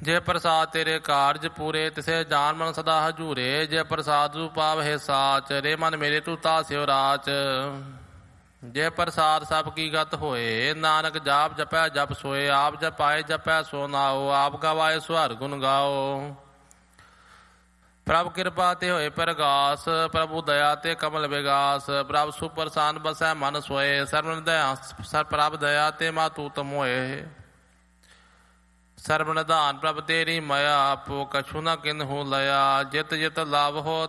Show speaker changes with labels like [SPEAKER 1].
[SPEAKER 1] ਜੇ ਪ੍ਰਸਾਦ ਤੇਰੇ ਕਾਰਜ ਪੂਰੇ ਤਿਸੇ ਜਾਨ ਮਨ ਸਦਾ ਹਜੂਰੇ। ਜੇ ਪ੍ਰਸਾਦ ਤੂੰ ਪਾਵਹਿ ਸਾਚ ਰੇ ਮਨ ਮੇਰੇ ਤੂੰ ਤਾਸਿਓ ਰਾਚ। ਜੇ ਪ੍ਰਸਾਦ ਸਭ ਕੀ ਗਤ ਹੋਏ ਨਾਨਕ ਜਾਪ ਜਪੈ ਜਪ ਸੋਏ। ਆਪ ਜਪਾਏ ਜਪੈ ਸੋ ਨਾਓ ਆਪ ਗਵਾਏ ਸੋ ਹਰਿ ਗੁਣ ਗਾਓ। ਪ੍ਰਭ ਕਿਰਪਾ ਤੇ ਹੋਏ ਪ੍ਰਗਾਸ ਪ੍ਰਭੂ ਦਇਆ ਤੇ ਕਮਲ ਵਿਗਾਸ। ਪ੍ਰਭ ਸੁਪਰਸਾਨ ਬਸੈ ਮਨ ਸੋਏ ਸਰਵਨ ਦਇਆ ਪ੍ਰਭ ਦਇਆ ਤੇ ਮਾ ਤੂਤ ਮੋਏ। ਸਰਬ ਨਿਧਾਨ ਪ੍ਰਭ ਤੇਰੀ ਮਾਇਆ ਆਪੋ ਕਛੂ ਨਾ ਕਿਨਹੂ ਲਿਆ। ਜਿਤ ਜਿਤ ਲਾਭ ਹੋ